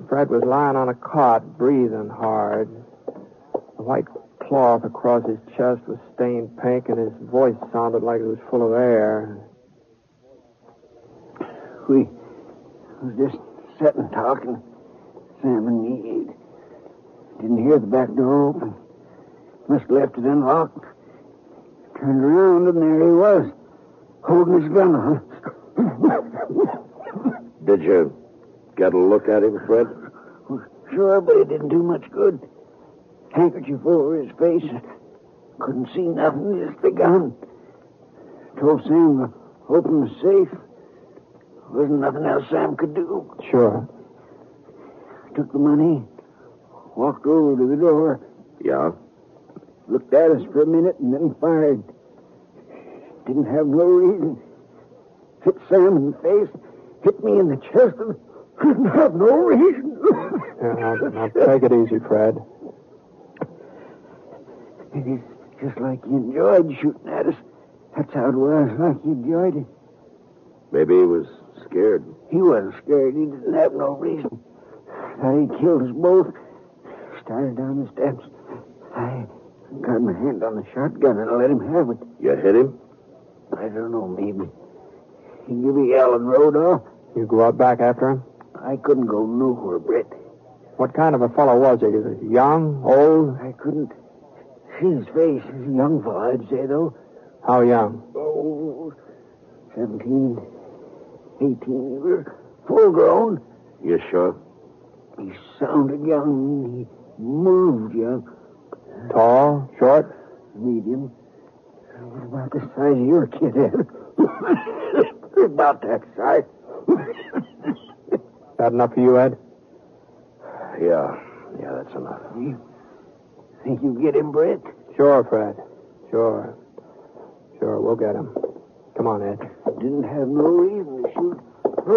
Fred was lying on a cot, breathing hard. The white cloth across his chest was stained pink, and his voice sounded like it was full of air. We was just sitting talking, Sam and me. Didn't hear the back door open. Must have left it unlocked. Turned around, and there he was, holding his gun on. Did you get a look at him, Fred? Sure, but it didn't do much good. Handkerchief over his face. Couldn't see nothing, just the gun. Told Sam to open the safe. Wasn't nothing else Sam could do. Sure. Took the money, walked over to the door. Yeah? Looked at us for a minute and then fired. Didn't have no reason. Hit Sam in the face, hit me in the chest, and didn't have no reason. Now take it easy, Fred. It's just like he enjoyed shooting at us. That's how it was, like he enjoyed it. Maybe he was scared. He wasn't scared. He didn't have no reason. Thought he killed us both. Started down the steps. I got my hand on the shotgun and let him have it. You hit him? I don't know, maybe. He gave a yell and rode off. You go out back after him? I couldn't go nowhere, Brett. What kind of a fellow was he? Was he young, old? I couldn't see his face. He's a young fellow, I'd say, though. How young? Oh, 17, 18. He was full grown. You sure? He sounded young. He moved young. Tall, short? Medium. About the size of your kid, Ed. About that size. That enough for you, Ed? Yeah, that's enough. You think you get him, Brett? Sure, Fred. Sure, we'll get him. Come on, Ed. Didn't have no reason to shoot.